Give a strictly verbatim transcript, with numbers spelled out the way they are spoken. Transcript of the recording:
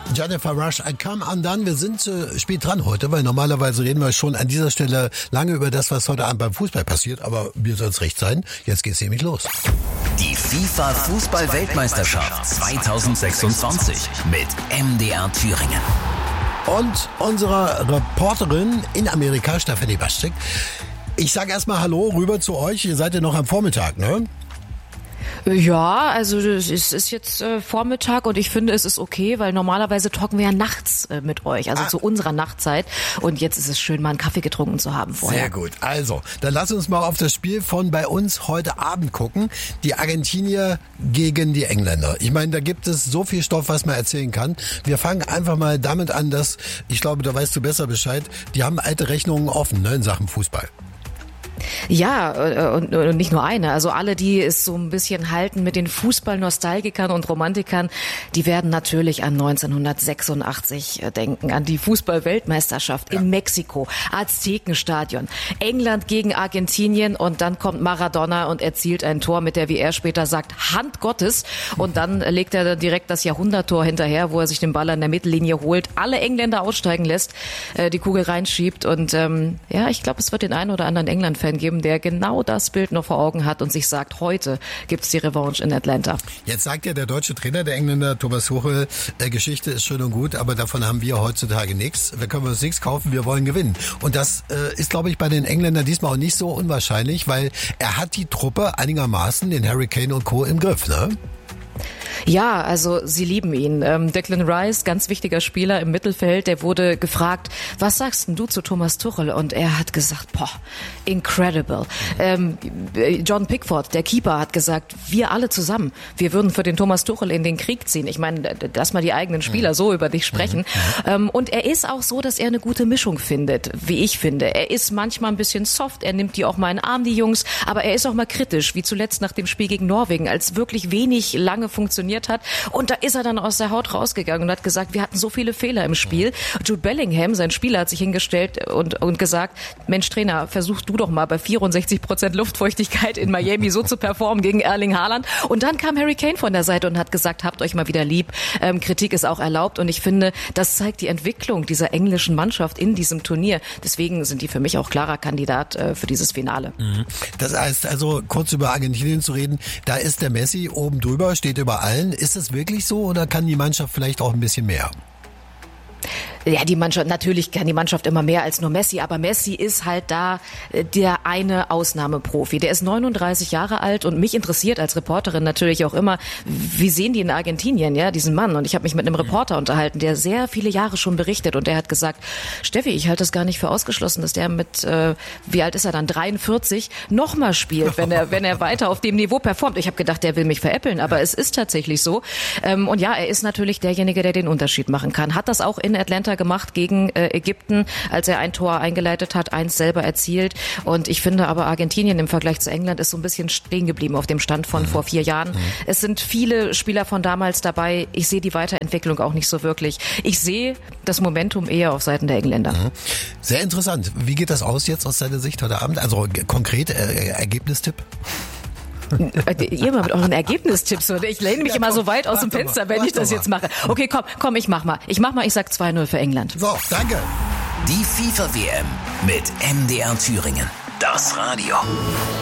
Jennifer Rush, I Come Undone. Wir sind äh, spät dran heute, weil normalerweise reden wir schon an dieser Stelle lange über das, was heute Abend beim Fußball passiert. Aber mir soll es recht sein. Jetzt geht's nämlich los. Die FIFA-Fußball-Weltmeisterschaft zweitausendsechsundzwanzig mit M D R Thüringen. Und unserer Reporterin in Amerika, Stefanie Baschczyk. Ich sage erstmal Hallo rüber zu euch. Ihr seid ja noch am Vormittag, ne? Ja, also es ist jetzt äh, Vormittag und ich finde, es ist okay, weil normalerweise talken wir ja nachts äh, mit euch, also ah. zu unserer Nachtzeit. Und jetzt ist es schön, mal einen Kaffee getrunken zu haben vorher. Sehr gut. Also, dann lass uns mal auf das Spiel von bei uns heute Abend gucken. Die Argentinier gegen die Engländer. Ich meine, da gibt es so viel Stoff, was man erzählen kann. Wir fangen einfach mal damit an, dass, ich glaube, da weißt du besser Bescheid, die haben alte Rechnungen offen, ne, in Sachen Fußball. Ja, und, und nicht nur eine. Also alle, die es so ein bisschen halten mit den Fußballnostalgikern und Romantikern, die werden natürlich an neunzehnhundertsechsundachtzig denken, an die Fußball-Weltmeisterschaft ja. in Mexiko, Aztekenstadion, England gegen Argentinien und dann kommt Maradona und erzielt ein Tor mit der, wie er später sagt, Hand Gottes und dann legt er direkt das Jahrhunderttor hinterher, wo er sich den Ball an der Mittellinie holt, alle Engländer aussteigen lässt, die Kugel reinschiebt und ähm, ja, ich glaube, es wird den einen oder anderen England-Fan geben, der genau das Bild noch vor Augen hat und sich sagt, heute gibt's die Revanche in Atlanta. Jetzt sagt ja der deutsche Trainer der Engländer, Thomas Tuchel, äh, Geschichte ist schön und gut, aber davon haben wir heutzutage nichts. Wir können uns nichts kaufen, wir wollen gewinnen. Und das äh, ist, glaube ich, bei den Engländern diesmal auch nicht so unwahrscheinlich, weil er hat die Truppe einigermaßen, den Harry Kane und Co. im Griff, ne? Ja, also sie lieben ihn. Ähm, Declan Rice, ganz wichtiger Spieler im Mittelfeld, der wurde gefragt, was sagst denn du zu Thomas Tuchel? Und er hat gesagt, boah, incredible. Ähm, John Pickford, der Keeper, hat gesagt, wir alle zusammen, wir würden für den Thomas Tuchel in den Krieg ziehen. Ich meine, lass mal die eigenen Spieler so über dich sprechen. Ähm, und er ist auch so, dass er eine gute Mischung findet, wie ich finde. Er ist manchmal ein bisschen soft, er nimmt die auch mal in den Arm, die Jungs, aber er ist auch mal kritisch, wie zuletzt nach dem Spiel gegen Norwegen, als wirklich wenig lange funktioniert hat. Und da ist er dann aus der Haut rausgegangen und hat gesagt, wir hatten so viele Fehler im Spiel. Jude Bellingham, sein Spieler, hat sich hingestellt und, und gesagt, Mensch Trainer, versuch du doch mal bei vierundsechzig Prozent Luftfeuchtigkeit in Miami so zu performen gegen Erling Haaland. Und dann kam Harry Kane von der Seite und hat gesagt, habt euch mal wieder lieb. Ähm, Kritik ist auch erlaubt. Und ich finde, das zeigt die Entwicklung dieser englischen Mannschaft in diesem Turnier. Deswegen sind die für mich auch klarer Kandidat äh, für dieses Finale. Das heißt also, kurz über Argentinien zu reden, da ist der Messi oben drüber, steht über allen. Ist es wirklich so oder kann die Mannschaft vielleicht auch ein bisschen mehr? Ja, die Mannschaft, natürlich kann die Mannschaft immer mehr als nur Messi, aber Messi ist halt da der eine Ausnahmeprofi. Der ist neununddreißig Jahre alt und mich interessiert als Reporterin natürlich auch immer, wie sehen die in Argentinien, ja, diesen Mann? Und ich habe mich mit einem Reporter unterhalten, der sehr viele Jahre schon berichtet und der hat gesagt, Steffi, ich halte das gar nicht für ausgeschlossen, dass der mit, äh, wie alt ist er dann, dreiundvierzig, nochmal spielt, wenn er wenn er weiter auf dem Niveau performt. Ich habe gedacht, der will mich veräppeln, aber es ist tatsächlich so. Ähm, und ja, er ist natürlich derjenige, der den Unterschied machen kann. Hat das auch in Atlanta gemacht gegen äh, Ägypten, als er ein Tor eingeleitet hat, eins selber erzielt. Und ich finde aber, Argentinien im Vergleich zu England ist so ein bisschen stehen geblieben auf dem Stand von mhm. vor vier Jahren. Mhm. Es sind viele Spieler von damals dabei. Ich sehe die Weiterentwicklung auch nicht so wirklich. Ich sehe das Momentum eher auf Seiten der Engländer. Mhm. Sehr interessant. Wie geht das aus jetzt aus deiner Sicht heute Abend? Also konkret äh, Ergebnistipp? Ihr mal mit euren Ergebnistipps, oder? Ich lehne mich ja, immer so weit aus dem Fenster, mal, wenn ich das jetzt mache. Okay, komm, komm, ich mach mal. Ich mach mal, ich sag zwei null für England. So, danke. Die FIFA-W M mit M D R Thüringen. Das Radio.